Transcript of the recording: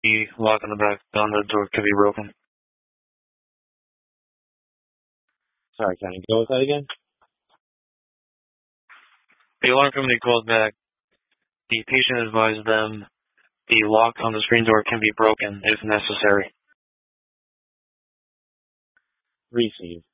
The lock on the back on the door could be broken. Sorry, can you go with that again? The alarm company called back. The patient advised them the lock on the screen door can be broken if necessary. Receive.